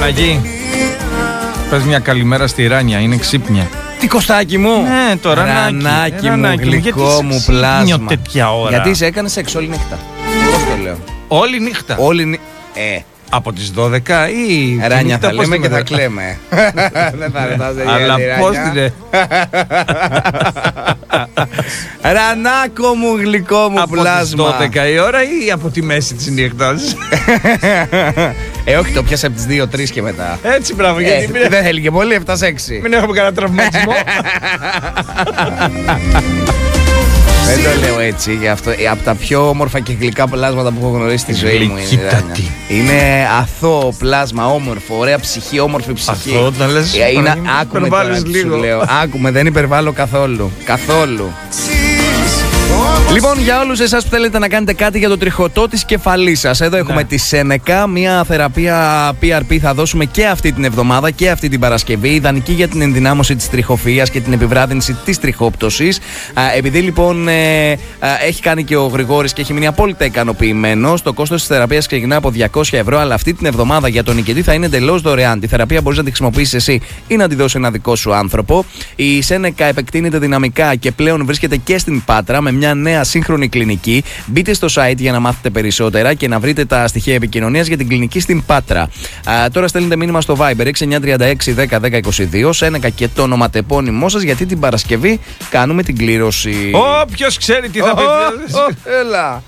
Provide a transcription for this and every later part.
Παναγί, πες μια καλημέρα στη Ράνια, είναι ξύπνια. Τι Κωστάκι μου! Ναι, το Ρανάκι μου, γλυκό μου πλάσμα. Τέτοια ώρα. Γιατί σε έκανε σεξ όλη νύχτα. Εγώ το λέω. Όλη νύχτα. Από τις 12 ή... Ράνια θα λέμε και θα κλαίμε. Δεν θα ρωτάς. Αλλά πώς την... Ρανάκο μου, γλυκό μου πλάσμα. Από τις 12 η ώρα ή από τη μέση της νύχτας? Όχι, το πιάσε από τις 2-3 και μετά. Έτσι, μπράβο, γιατί δεν θέλει και πολύ, 7-6. Μην έχουμε κανένα τραυματισμό. Δεν το λέω έτσι, για αυτό. Από τα πιο όμορφα και γλυκά πλάσματα που έχω γνωρίσει στη ζωή μου είναι αθώο πλάσμα, όμορφο, ωραία ψυχή, όμορφη ψυχή. Αυτό όταν λες, άκουμε τώρα τι σου λέω. Άκουμε, δεν υπερβάλλω καθόλου. Καθόλου. Λοιπόν, για όλους εσάς που θέλετε να κάνετε κάτι για το τριχωτό της κεφαλής σας, εδώ έχουμε τη Σένεκα, μια θεραπεία PRP θα δώσουμε και αυτή την εβδομάδα και αυτή την Παρασκευή, ιδανική για την ενδυνάμωση της τριχοφυΐας και την επιβράδυνση της τριχόπτωσης. Επειδή λοιπόν έχει κάνει και ο Γρηγόρης και έχει μείνει απόλυτα ικανοποιημένος, το κόστος της θεραπείας ξεκινά από 200 ευρώ, αλλά αυτή την εβδομάδα για τον νικητή θα είναι εντελώς δωρεάν. Τη θεραπεία μπορείς να τη χρησιμοποιήσεις εσύ ή να τη δώσει ένα δικό σου άνθρωπο. Η Σένεκα επεκτείνεται δυναμικά και πλέον βρίσκεται και στην Πάτρα με μια νέα σύγχρονη κλινική. Μπείτε στο site για να μάθετε περισσότερα και να βρείτε τα στοιχεία επικοινωνίας για την κλινική στην Πάτρα. Τώρα στέλνετε μήνυμα στο Viber 6936 10 10 22, Σένεκα και το ονοματεπώνυμό σας, γιατί την Παρασκευή κάνουμε την κλήρωση. Όποιος ξέρει τι θα πει. Έλα.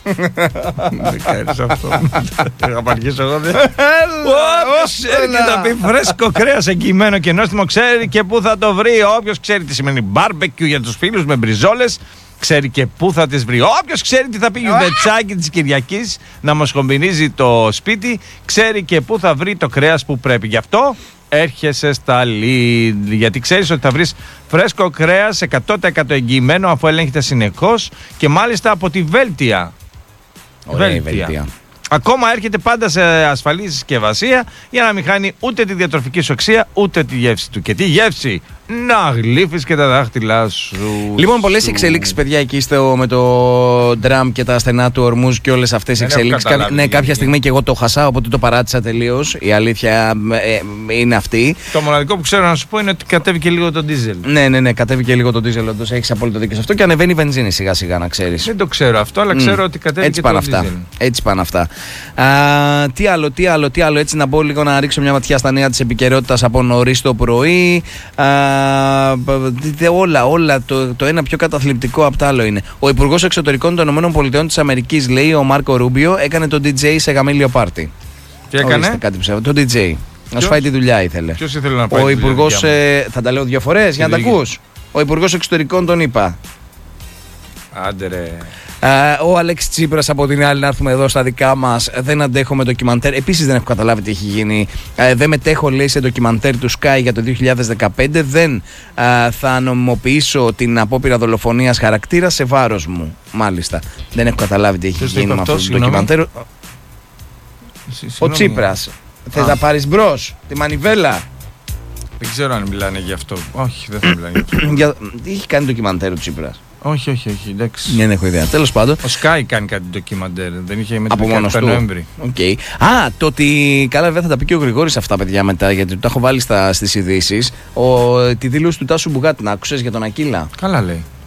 Δεν κάνεις αυτό. Θα παρκήσω εγώ. Όποιος ξέρει τι θα πει φρέσκο κρέας εγγυημένο και νόστιμο, ξέρει και πού θα το βρει. Όποιος ξέρει τι σημαίνει μπάρμπεκιου για τους φίλους με μπριζόλες, ξέρει και πού θα τις βρει. Όποιος ξέρει τι θα πει γιουδετσάκι της Κυριακής να μοσχομπινίζει το σπίτι, ξέρει και πού θα βρει το κρέας που πρέπει. Γι' αυτό έρχεσαι στα Lidl, γιατί ξέρεις ότι θα βρεις φρέσκο κρέας 100% εγγυημένο, αφού ελέγχεται συνεχώς και μάλιστα από τη Βέλτια. Ωραία, Βέλτια. Ακόμα έρχεται πάντα σε ασφαλή συσκευασία για να μην χάνει ούτε τη διατροφική σου αξία ούτε τη γεύση του. Και τι γεύση! Να γλύφεις και τα δάχτυλά σου. Λοιπόν, πολλές εξελίξεις, παιδιά, εκεί με το ντραμ και τα στενά του ορμούς και όλες αυτές οι εξελίξεις. Ναι, κάποια στιγμή και εγώ το χασάω, οπότε το παράτησα τελείως. Η αλήθεια είναι αυτή. Το μοναδικό που ξέρω να σου πω είναι ότι κατέβηκε λίγο το ντίζελ. Ναι, κατέβηκε λίγο το ντίζελ. Όντως έχεις απόλυτο δίκιο σε αυτό. Και ανεβαίνει η βενζίνη σιγά-σιγά, να ξέρεις. Δεν το ξέρω αυτό, αλλά ξέρω ότι κατέβηκε το ντίζελ. Έτσι πάνε αυτά. Τι άλλο, έτσι να μπω λίγο να ρίξω μια ματιά στα νέα της επικαιρότητας από νωρίς το πρωί. Όλα το ένα πιο καταθλιπτικό απ' τ' άλλο είναι. Ο Υπουργός Εξωτερικών των ΗΠΑ της Αμερικής, λέει, ο Μάρκο Ρούμπιο, έκανε το DJ σε γαμήλιο πάρτι. Τι έκανε? Το DJ. Να σου φάει τη δουλειά ήθελε. Ποιος ήθελε να πάει? Ο Υπουργός, θα τα λέω 2 φορές για να τα ακούς. Ο Υπουργός Εξωτερικών τον είπα. Άντε ρε. Ο Αλέξης Τσίπρας από την άλλη, να έρθουμε εδώ στα δικά μας, δεν αντέχω με ντοκιμαντέρ. Επίσης δεν έχω καταλάβει τι έχει γίνει. Δεν μετέχω, λέει, σε ντοκιμαντέρ του Sky για το 2015. Δεν θα νομιμοποιήσω την απόπειρα δολοφονίας χαρακτήρα σε βάρος μου. Μάλιστα. Δεν έχω καταλάβει τι έχει γίνει με αυτό το ντοκιμαντέρ. Ο Τσίπρας. Θες να πάρεις μπρος τη μανιβέλα? Δεν ξέρω αν μιλάνε γι' αυτό. Όχι, δεν θα μιλάνε γι' αυτό. Τι έχει κάνει ντοκιμαντέρ ο Τσίπρας? Όχι, εντάξει. Δεν έχω ιδέα. Τέλος πάντων. Ο Sky κάνει κάτι ντοκιμαντέρ. Δεν είχε με από μόνος του. Νοέμβρη. Okay. Το ότι. Καλά, βέβαια θα τα πει και ο Γρηγόρης αυτά, παιδιά, μετά, γιατί τα έχω βάλει στις ειδήσεις. Τη δήλωση του Τάσου Μπουγάτη, να άκουσες για τον Ακύλα? Καλά λέει.